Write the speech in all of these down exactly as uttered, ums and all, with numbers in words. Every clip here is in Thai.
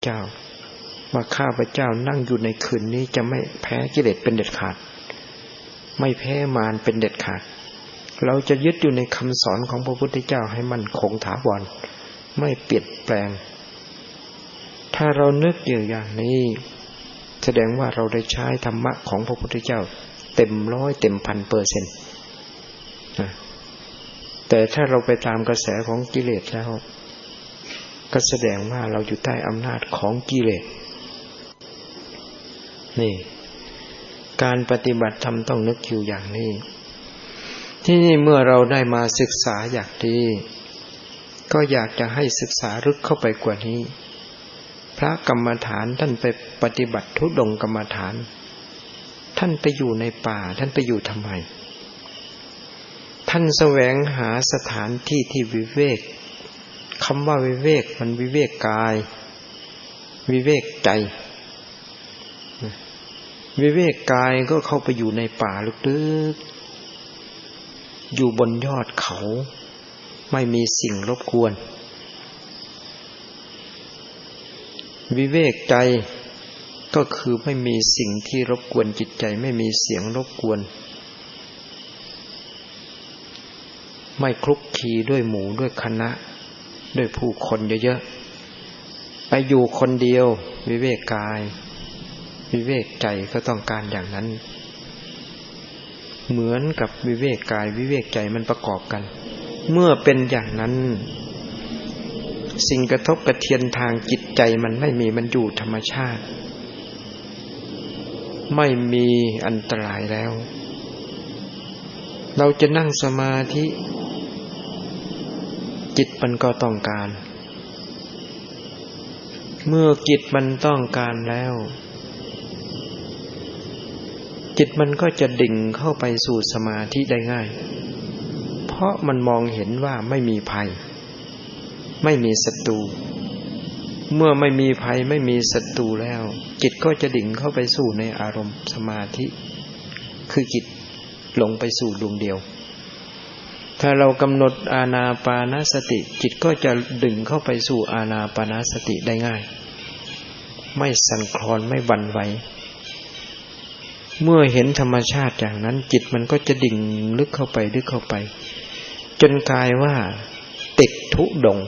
เจ้าว่าข้าพเจ้านั่งอยู่ในคืนนี้จะไม่แพ้กิเลสเป็นเด็ดขาดไม่แพ้มารเป็นเด็ดขาดเราจะยึดอยู่ในคำสอนของพระพุทธเจ้าให้มั่นคงถาวรไม่เปลี่ยนแปลงถ้าเรานึกอยู่อย่างนี้แสดงว่าเราได้ใช้ธรรมะของพระพุทธเจ้าเต็มร้อยเต็มพันเปอร์เซ็นต์แต่ถ้าเราไปตามกระแสของกิเลสแล้วก็แสดงว่าเราอยู่ใต้อำนาจของกิเลสนี่การปฏิบัติธรรมต้องนึกอยู่อย่างนี้ที่นี่เมื่อเราได้มาศึกษาอย่างนี้ก็อยากจะให้ศึกษาลึกเข้าไปกว่านี้พระกรรมฐานท่านไปปฏิบัติทุดงกรรมฐานท่านไปอยู่ในป่าท่านไปอยู่ทำไมท่านแสวงหาสถานที่ที่วิเวกคำว่าวิเวกมันวิเวกกายวิเวกใจวิเวกกายก็เข้าไปอยู่ในป่าลึกๆอยู่บนยอดเขาไม่มีสิ่งรบกวนวิเวกใจก็คือไม่มีสิ่งที่รบกวนจิตใจไม่มีเสียงรบกวนไม่คลุกคลีด้วยหมู่ด้วยคณะด้วยผู้คนเยอะๆไปอยู่คนเดียววิเวกกายวิเวกใจก็ต้องการอย่างนั้นเหมือนกับวิเวกกายวิเวกใจมันประกอบกันเมื่อเป็นอย่างนั้นสิ่งกระทบกระเทือนทางจิตใจมันไม่มีมันอยู่ธรรมชาติไม่มีอันตรายแล้วเราจะนั่งสมาธิจิตมันก็ต้องการเมื่อจิตมันต้องการแล้วจิตมันก็จะดิ่งเข้าไปสู่สมาธิได้ง่ายเพราะมันมองเห็นว่าไม่มีภัยไม่มีศัตรูเมื่อไม่มีภัยไม่มีศัตรูแล้วจิตก็จะดิ่งเข้าไปสู่ในอารมณ์สมาธิคือจิตลงไปสู่ดวงเดียวถ้าเรากำหนดอานาปานสติจิตก็จะดึงเข้าไปสู่อานาปานสติได้ง่ายไม่สั่นคลอนไม่หวั่นไหวเมื่อเห็นธรรมชาติอย่างนั้นจิตมันก็จะดิ่งลึกเข้าไปลึกเข้าไปจนกลายว่าติดทุดง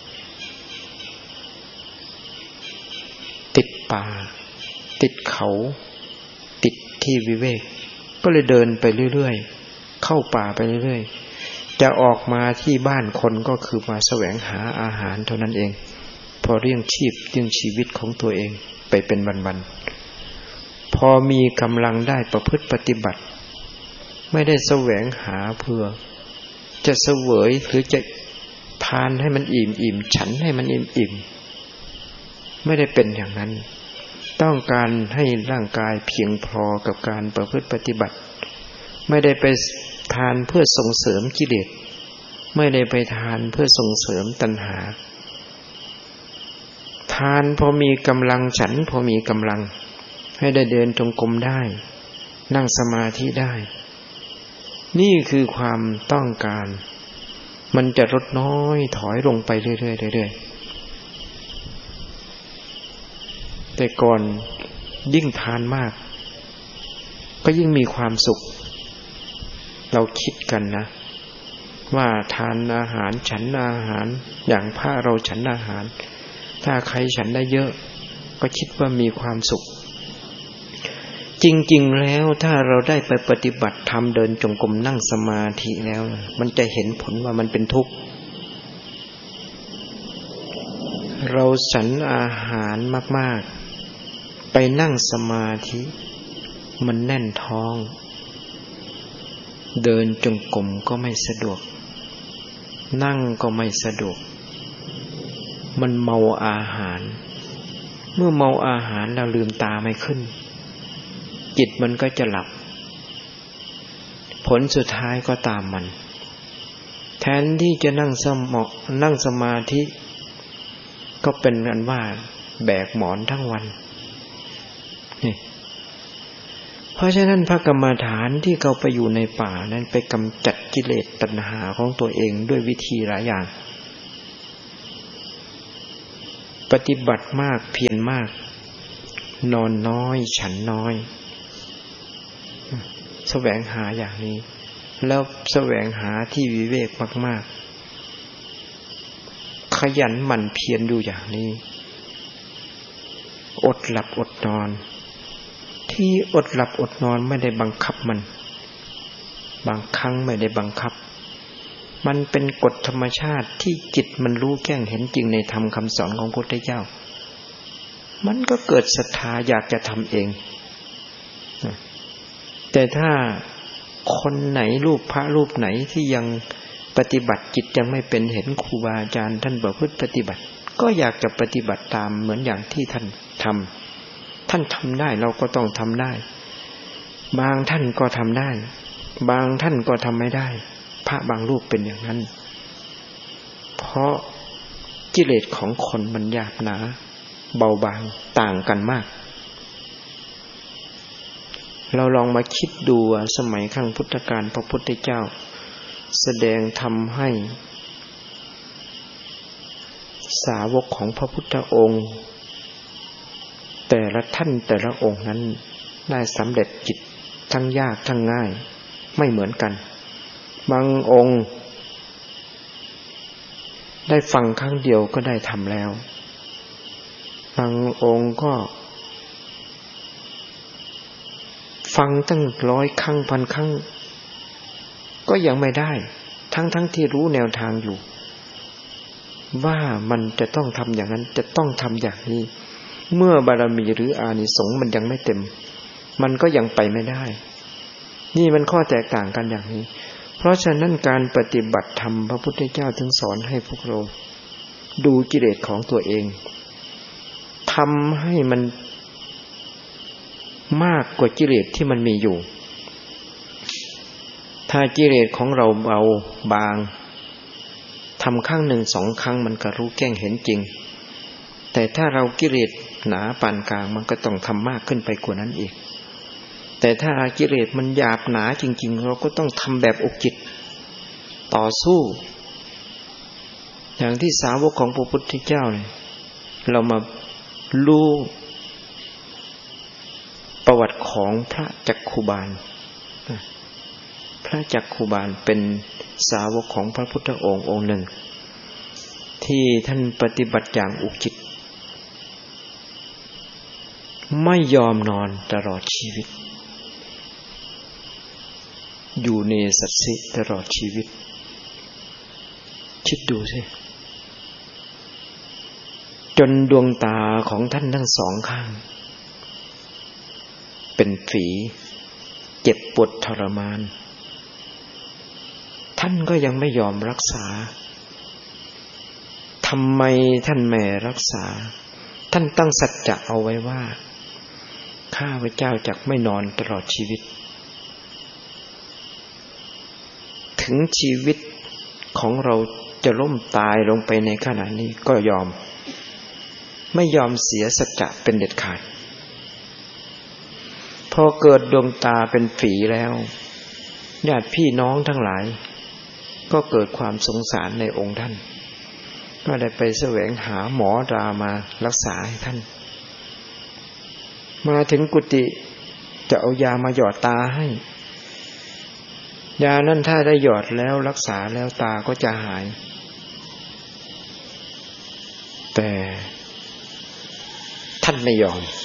ติดป่าติดเขาติดที่วิเวกก็เลยเดินไปเรื่อยๆเข้าป่าไปเรื่อยๆจะออกมาที่บ้านคนก็คือมาแสวงหาอาหารเท่านั้นเองพอเลี้ยงชีพเลี้ยงชีวิตของตัวเองไปเป็นวันๆพอมีกำลังได้ประพฤติปฏิบัติไม่ได้แสวงหาเพื่อจะเสวยหรือจะทานให้มันอิ่มอิ่มฉันให้มันอิ่มอิ่มไม่ได้เป็นอย่างนั้นต้องการให้ร่างกายเพียงพอกับการประพฤติปฏิบัติไม่ได้ไปทานเพื่อส่งเสริมกิเลสไม่ได้ไปทานเพื่อส่งเสริมตัณหาทานพอมีกำลังฉันพอมีกำลังให้ได้เดินจงกรมได้นั่งสมาธิได้นี่คือความต้องการมันจะลดน้อยถอยลงไปเรื่อยๆเรื่อยๆแต่ก่อนยิ่งทานมากก็ยิ่งมีความสุขเราคิดกันนะว่าทานอาหารฉันอาหารอย่างพระเราฉันอาหารถ้าใครฉันได้เยอะก็คิดว่ามีความสุขจริงๆแล้วถ้าเราได้ไปปฏิบัติธรรมเดินจงกรมนั่งสมาธิแล้วมันจะเห็นผลว่ามันเป็นทุกข์เราฉันอาหารมากๆไปนั่งสมาธิมันแน่นท้องเดินจงกรมก็ไม่สะดวกนั่งก็ไม่สะดวกมันเมาอาหารเมื่อเมาอาหารเราลืมตาไม่ขึ้นจิตมันก็จะหลับผลสุดท้ายก็ตามมันแทนที่จะนั่งสมานั่งสมาธิก็เป็นอันว่าแบกหมอนทั้งวันนี่เพราะฉะนั้นพระกรรมฐานที่เขาไปอยู่ในป่านั้นไปกำจัดกิเลสตัณหาของตัวเองด้วยวิธีหลายอย่างปฏิบัติมากเพียรมากนอนน้อยฉันน้อยแสวงหาอย่างนี้แล้วแสวงหาที่วิเวกมากๆขยันหมั่นเพียรดูอย่างนี้อดหลับอดนอนที่อดหลับอดนอนไม่ได้บังคับมันบางครั้งไม่ได้บังคับมันเป็นกฎธรรมชาติที่จิตมันรู้แจ้งเห็นจริงในธรรมคำสอนของพระพุทธเจ้ามันก็เกิดศรัทธาอยากจะทำเองแต่ถ้าคนไหนรูปพระรูปไหนที่ยังปฏิบัติจิตยังไม่เป็นเห็นครูบาอาจารย์ท่านประพฤติปฏิบัติก็อยากจะปฏิบัติตามเหมือนอย่างที่ท่านทำท่านทำได้เราก็ต้องทำได้บางท่านก็ทำได้บางท่านก็ทำไม่ได้พระบางรูปเป็นอย่างนั้นเพราะกิเลสของคนมันหยาบหนาเบาบางต่างกันมากเราลองมาคิดดูสมัยครั้งพุทธกาลพระพุทธเจ้าแสดงธรรมให้สาวกของพระพุทธองค์แต่ละท่านแต่ละองค์นั้นได้สำเร็จจิตทั้งยากทั้งง่ายไม่เหมือนกันบางองค์ได้ฟังครั้งเดียวก็ได้ทำแล้วบางองค์ก็ฟังตั้งร้อยครั้งพันครั้งก็ยังไม่ได้ทั้งทั้งที่รู้แนวทางอยู่ว่ามันจะต้องทำอย่างนั้นจะต้องทำอย่างนี้เมื่อบารมีหรืออานิสงส์มันยังไม่เต็มมันก็ยังไปไม่ได้นี่มันข้อแตกต่างกันอย่างนี้เพราะฉะนั้นการปฏิบัติธรรมพระพุทธเจ้าถึงสอนให้พวกเราดูกิเลสของตัวเองทำให้มันมากกว่ากิเลสที่มันมีอยู่ถ้ากิเลสของเราเบาบางทำครั้งหนึ่งสองครั้งมันก็รู้แจ้งเห็นจริงแต่ถ้าเรากิเลสหนาปานกลางมันก็ต้องทำมากขึ้นไปกว่านั้นอีกแต่ถ้ากิเลสมันหยาบหนาจริงๆเราก็ต้องทำแบบอกจิตต่อสู้อย่างที่สาวกของพระพุทธเจ้าเนี่ยเรามารู้ประวัติของพระจักขุบาลพระจักขุบาลเป็นสาวกของพระพุทธองค์องค์หนึ่งที่ท่านปฏิบัติอย่างอุกจิตไม่ยอมนอนตลอดชีวิตอยู่ในสัตสิตลอดชีวิตคิดดูสิจนดวงตาของท่านทั้งสองข้างเป็นฝีเจ็บปวดทรมานท่านก็ยังไม่ยอมรักษาทำไมท่านไม่รักษาท่านตั้งสัจจะเอาไว้ว่าข้าพเจ้าจักไม่นอนตลอดชีวิตถึงชีวิตของเราจะล้มตายลงไปในขณะนี้ก็ยอมไม่ยอมเสียสัจจะเป็นเด็ดขาดพอเกิดดวงตาเป็นฝีแล้วญาติพี่น้องทั้งหลายก็เกิดความสงสารในองค์ท่านก็ได้ไปแสวงหาหมอรามารักษาให้ท่านมาถึงกุฏิจะเอายามาหยอดตาให้ยานั้นถ้าได้หยอดแล้วรักษาแล้วตาก็จะหายแต่ท่านไม่ยอม